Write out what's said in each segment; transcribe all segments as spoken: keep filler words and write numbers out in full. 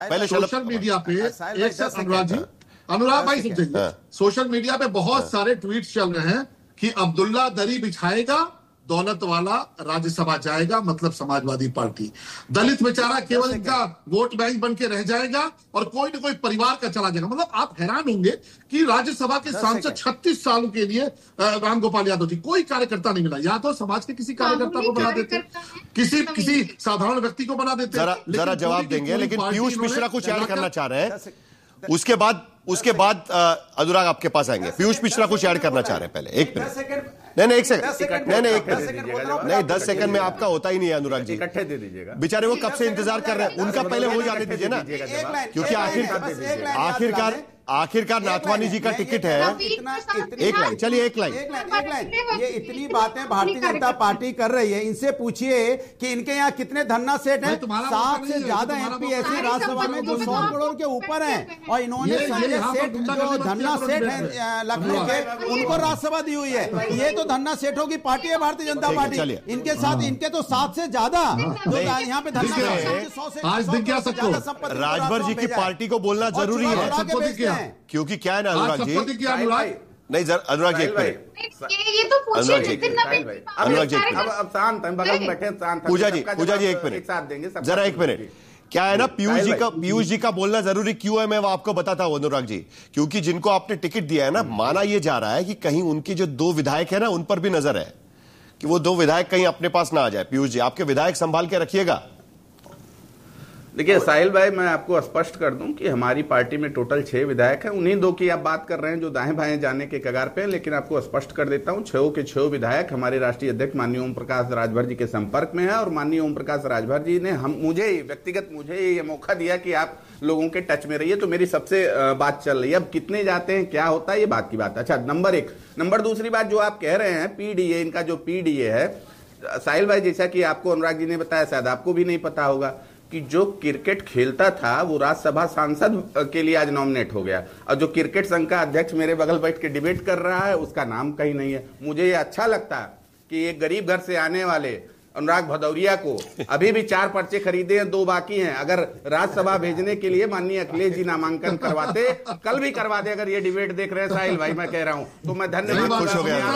पहले social media पे एक से अनुराग जी अनुराग भाई समझेंगे, सोशल मीडिया पे बहुत सारे ट्वीट चल रहे हैं कि अब्दुल्ला दरी बिछाएगा, दौलत वाला राज्यसभा जाएगा, मतलब समाजवादी पार्टी। दलित बेचारा केवल इनका वोट बैंक बन के रह जाएगा और कोई ना कोई परिवार का चला जाएगा। मतलब आप हैरान होंगे कि राज्यसभा के सांसद छत्तीस सालों के लिए राम गोपाल यादव जी, कोई कार्यकर्ता नहीं मिला। या तो समाज के किसी कार्यकर्ता को बना देते, किसी किसी साधारण व्यक्ति को बना देते। जरा जरा जवाब देंगे, लेकिन पीयूष मिश्रा कुछ ऐड करना चाह रहे हैं, उसके बाद उसके बाद अनुराग आपके पास आएंगे। पीयूष मिश्रा कुछ ऐड करना चाह रहे हैं। पहले एक मिनट, नहीं नहीं एक सेकंड, नहीं नहीं एक मिनट, नहीं दस सेकंड में आपका होता ही नहीं है अनुराग जी, इकट्ठे दे दीजिएगा। बेचारे वो कब से इंतजार कर रहे हैं, उनका पहले हो जाने दीजिए ना, क्योंकि आखिर आखिरकार आखिरकार नाथवानी जी का टिकट है। एक लाइन, चलिए एक लाइन एक लाइन एक लाइन ये इतनी बातें भारतीय जनता पार्टी कर रही है, इनसे पूछिए कि इनके यहाँ कितने धन्ना सेठ हैं। सात से ज्यादा एमपी ऐसे राज्यसभा में जो सौ करोड़ के ऊपर हैं, और इन्होंने संजय सेठ जो धन्ना सेठ हैं लखनऊ के, उनको राज्यसभा दी हुई है। ये तो धन्ना सेठों की पार्टी है भारतीय जनता पार्टी। इनके साथ इनके तो सात से ज्यादा जो यहाँ पे धन्ना राजभर जी की पार्टी को बोलना जरूरी है, क्योंकि क्या है ना अनुराग जी, नहीं जर अनुराग जी एक मिनट, ये तो पूछिए अनुराग जी अब शांत हैं, बगल में बैठे शांत। पूजा जी पूजा जी एक मिनट, साथ देंगे जरा एक मिनट। क्या है ना, पीयूष जी का पीयूष जी का बोलना जरूरी क्यों है, मैं वो आपको बताता हूं अनुराग जी। क्योंकि जिनको आपने टिकट दिया है ना, माना यह जा रहा है कि कहीं उनके जो दो विधायक है ना, उन पर भी नजर है कि वो दो विधायक कहीं अपने पास ना आ जाए। पीयूष जी, आपके विधायक संभाल के रखिएगा। देखिए साहिल भाई, मैं आपको स्पष्ट कर दूं कि हमारी पार्टी में टोटल छह विधायक हैं। उन्हीं दो की आप बात कर रहे हैं जो दाएं बाएं जाने के कगार पे हैं, लेकिन आपको स्पष्ट कर देता हूं, छह के छह विधायक हमारे राष्ट्रीय अध्यक्ष माननीय ओम प्रकाश राजभर जी के संपर्क में है। और माननीय ओम प्रकाश राजभर जी ने हम मुझे व्यक्तिगत मुझे ये मौका दिया कि आप लोगों के टच में रहिए, तो मेरी सबसे बात चल रही है। अब कितने जाते हैं, क्या होता है, ये बात की बात। अच्छा, नंबर एक। नंबर दूसरी बात जो आप कह रहे हैं, पीडीए, इनका जो पीडीए है, साहिल भाई, जैसा कि आपको अनुराग जी ने बताया, शायद आपको भी नहीं पता होगा कि जो क्रिकेट खेलता था वो राज्यसभा सांसद के लिए आज नॉमिनेट हो गया, और जो क्रिकेट संघ का अध्यक्ष मेरे बगल बैठ के डिबेट कर रहा है, उसका नाम कहीं नहीं है। मुझे ये अच्छा लगता है कि एक गरीब घर से आने वाले अनुराग भदौरिया को अभी भी चार पर्चे खरीदे हैं, दो बाकी हैं। अगर राज्यसभा भेजने के लिए माननीय अखिलेश जी नामांकन करवाते, कल भी करवा दे, अगर ये डिबेट देख रहे हैं साहिल भाई, मैं कह रहा हूं, तो मैं धन्यवाद खुश हो गया।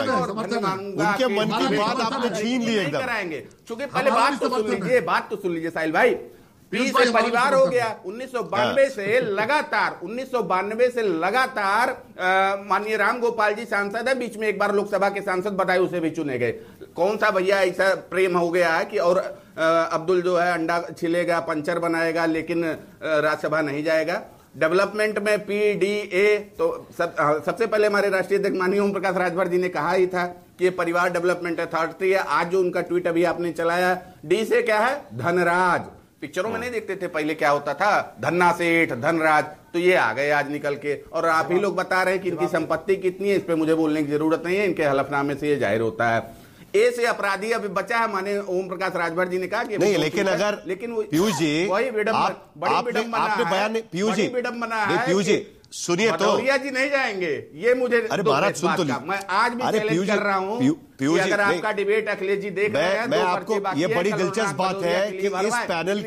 उनके मन की बात आपने छीन ली एकदम। कराएंगे, क्योंकि पहले बात तो सुन लीजिए, बात तो सुन लीजिए साहिल भाई। पी से परिवार हो गया। उन्नीस सौ बानवे से लगातार उन्नीस सौ बानवे से लगातार माननीय राम गोपाल जी सांसद है। बीच में एक बार लोकसभा के सांसद बदायूं से भी चुने गए। कौन सा भैया ऐसा प्रेम हो गया है कि और अब्दुल जो है अंडा छिलेगा, पंचर बनाएगा, लेकिन राज्यसभा नहीं जाएगा। डेवलपमेंट में पीडीए तो सब, सबसे पहले हमारे राष्ट्रीय अध्यक्ष माननीय ओम प्रकाश राजभर जी ने कहा ही था कि ये परिवार डेवलपमेंट अथॉरिटी है। आज जो उनका ट्वीट अभी आपने चलाया, डी से क्या है, धनराज। पिक्चरों में नहीं देखते थे पहले, क्या होता था, धन्ना सेठ, धनराज, तो ये आ गए आज निकल के। और आप ही लोग बता रहे हैं कि इनकी संपत्ति कितनी है, इस पे मुझे बोलने की जरूरत नहीं है, इनके हलफनामे से ये जाहिर होता है। ए से अपराधी अभी बचा है, माने ओम प्रकाश राजभर जी ने कहा कि नहीं, लेकिन अगर लेकिन पीयूष जी वही विडंबना, बड़ी विडंबना है, पीयूष जी विडंबना है। पीयूष जी सुनिए, तो भदौरिया जी नहीं जाएंगे, ये मुझे अरे महाराज सुन तो लीजिए, मैं आज भी चैलेंज कर रहा हूं कि अगर आपका डिबेट अखिलेश जी देख रहे हैं, मैं आपको, ये बड़ी दिलचस्प बात है कि इस पैनल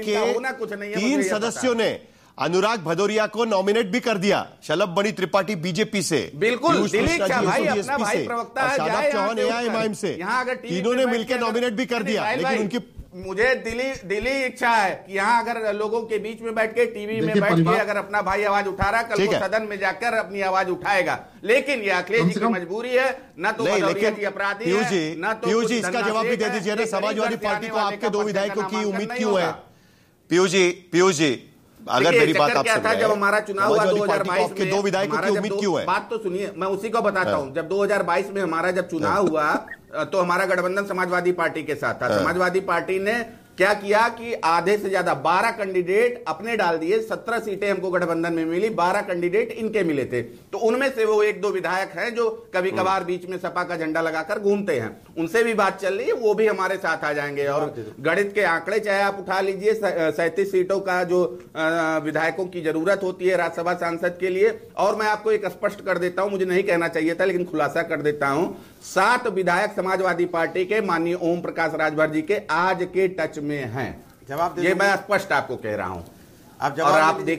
के तीन सदस्यों ने अनुराग भदौरिया को नॉमिनेट भी कर दिया। शलभ मणि त्रिपाठी बीजेपी से, बिल्कुल दिलीप शाह भाई अपना भाई प्रवक्ता है, शादाब चौहान एआईएमआईएम से, तीनों ने मिलकर नॉमिनेट भी कर दिया। लेकिन उनकी मुझे दिली दिली इच्छा है कि यहाँ अगर लोगों के बीच में बैठ के टीवी में बैठ के अगर अपना भाई आवाज उठा रहा, कल को सदन में जाकर अपनी आवाज उठाएगा। लेकिन ये अखिलेश जी की मजबूरी है, न तो भदौरिया जी अपराधी है, न तो पीयूष जी इसका जवाब भी दे दीजिए ना, समाजवादी पार्टी को आपके दो विधायकों की उम्मीद क्यों है? पीयूष जी पीयूष जी अगर मेरी बात आप सुन रहे हैं, जब हमारा चुनाव हुआ दो हज़ार बाईस में, दो विधायकों की उम्मीद क्यों है? बात तो सुनिए, मैं उसी को बताता हूं। जब दो हज़ार बाईस में हमारा जब चुनाव हुआ, तो हमारा गठबंधन समाजवादी पार्टी के साथ था। समाजवादी पार्टी ने क्या किया कि आधे से ज्यादा बारह कैंडिडेट अपने डाल दिए। सत्रह सीटें हमको गठबंधन में मिली, बारह कैंडिडेट इनके मिले थे। तो उनमें से वो एक दो विधायक हैं जो कभी कभार बीच में सपा का झंडा लगाकर घूमते हैं, उनसे भी बात चल रही है, वो भी हमारे साथ आ जाएंगे। और गणित के आंकड़े चाहे आप उठा लीजिए, सैंतीस सीटों का जो विधायकों की जरूरत होती है राज्यसभा सांसद के लिए। और मैं आपको एक स्पष्ट कर देता हूं, मुझे नहीं कहना चाहिए था लेकिन खुलासा कर देता हूं, सात विधायक समाजवादी पार्टी के माननीय ओम प्रकाश राजभर जी के आज के टच में हैं। जवाब ये मैं स्पष्ट आपको कह रहा हूं। आप जवाब और नहीं आप दीजिए। देख